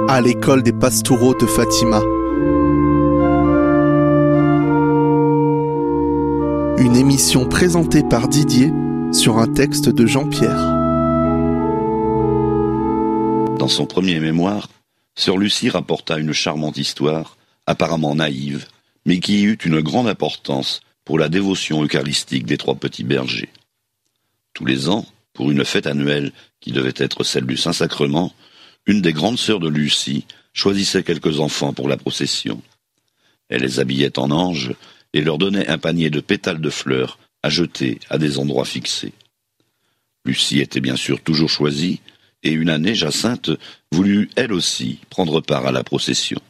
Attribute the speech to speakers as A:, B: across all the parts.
A: à l'école des pastoraux de Fatima. Une émission présentée par Didier sur un texte de Jean-Pierre.
B: Dans son premier mémoire, Sœur Lucie rapporta une charmante histoire, apparemment naïve, mais qui eut une grande importance pour la dévotion eucharistique des trois petits bergers. Tous les ans, pour une fête annuelle qui devait être celle du Saint-Sacrement, une des grandes sœurs de Lucie choisissait quelques enfants pour la procession. Elle les habillait en anges et leur donnait un panier de pétales de fleurs à jeter à des endroits fixés. Lucie était bien sûr toujours choisie, et une année, Jacinthe voulut elle aussi prendre part à la procession.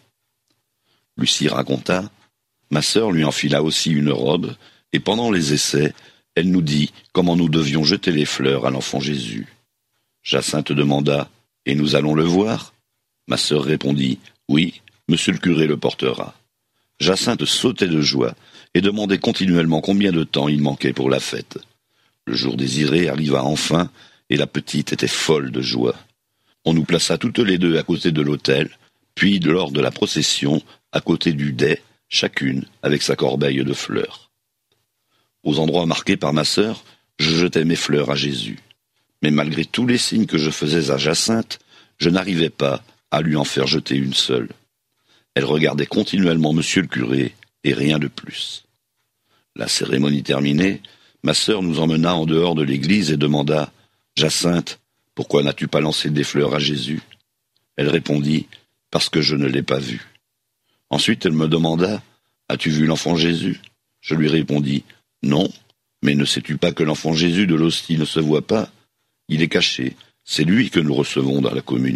B: Lucie raconta, ma sœur lui enfila aussi une robe, et pendant les essais, elle nous dit comment nous devions jeter les fleurs à l'enfant Jésus. Jacinthe demanda, et nous allons le voir ? Ma sœur répondit, oui, monsieur le curé le portera. Jacinthe sautait de joie, et demandait continuellement combien de temps il manquait pour la fête. Le jour désiré arriva enfin, et la petite était folle de joie. On nous plaça toutes les deux à côté de l'autel, puis lors de la procession, à côté du dais, chacune avec sa corbeille de fleurs. Aux endroits marqués par ma sœur, je jetais mes fleurs à Jésus. Mais malgré tous les signes que je faisais à Jacinthe, je n'arrivais pas à lui en faire jeter une seule. Elle regardait continuellement monsieur le curé, et rien de plus. La cérémonie terminée, ma sœur nous emmena en dehors de l'église et demanda « Jacinthe, pourquoi n'as-tu pas lancé des fleurs à Jésus ?» Elle répondit « Parce que je ne l'ai pas vu. » Ensuite elle me demanda « As-tu vu l'enfant Jésus ?» Je lui répondis « Non, mais ne sais-tu pas que l'enfant Jésus de l'hostie ne se voit pas ? Il est caché, c'est lui que nous recevons dans la communion. »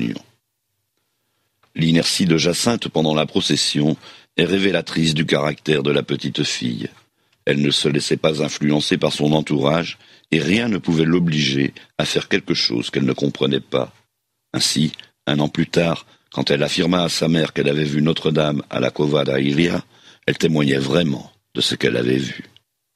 B: L'inertie de Jacinthe pendant la procession est révélatrice du caractère de la petite fille. Elle ne se laissait pas influencer par son entourage et rien ne pouvait l'obliger à faire quelque chose qu'elle ne comprenait pas. Ainsi, 1 an plus tard, quand elle affirma à sa mère qu'elle avait vu Notre-Dame à la Cova da Iria, elle témoignait vraiment de ce qu'elle avait vu.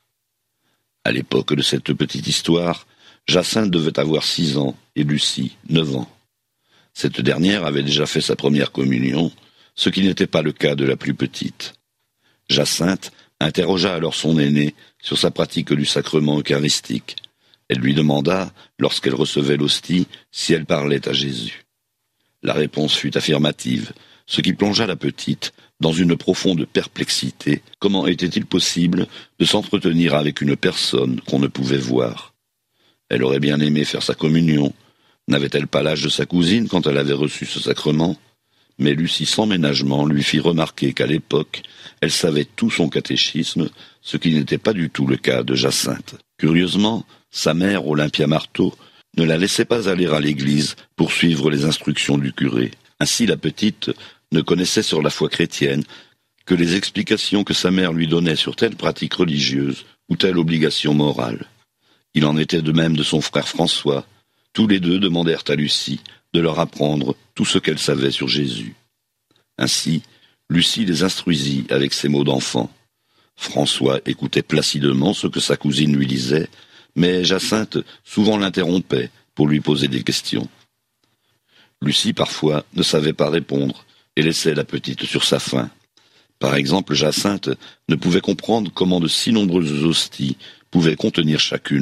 B: À l'époque de cette petite histoire, Jacinthe devait avoir 6 ans et Lucie 9 ans. Cette dernière avait déjà fait sa première communion, ce qui n'était pas le cas de la plus petite. Jacinthe interrogea alors son aînée sur sa pratique du sacrement eucharistique. Elle lui demanda, lorsqu'elle recevait l'hostie, si elle parlait à Jésus. La réponse fut affirmative, ce qui plongea la petite dans une profonde perplexité. Comment était-il possible de s'entretenir avec une personne qu'on ne pouvait voir ? Elle aurait bien aimé faire sa communion. N'avait-elle pas l'âge de sa cousine quand elle avait reçu ce sacrement ? Mais Lucie, sans ménagement, lui fit remarquer qu'à l'époque, elle savait tout son catéchisme, ce qui n'était pas du tout le cas de Jacinthe. Curieusement, sa mère, Olympia Marteau, ne la laissait pas aller à l'église pour suivre les instructions du curé. Ainsi, la petite ne connaissait sur la foi chrétienne que les explications que sa mère lui donnait sur telle pratique religieuse ou telle obligation morale. Il en était de même de son frère François. Tous les deux demandèrent à Lucie de leur apprendre tout ce qu'elle savait sur Jésus. Ainsi, Lucie les instruisit avec ses mots d'enfant. François écoutait placidement ce que sa cousine lui disait, mais Jacinthe souvent l'interrompait pour lui poser des questions. Lucie, parfois, ne savait pas répondre et laissait la petite sur sa faim. Par exemple, Jacinthe ne pouvait comprendre comment de si nombreuses hosties pouvaient contenir chacune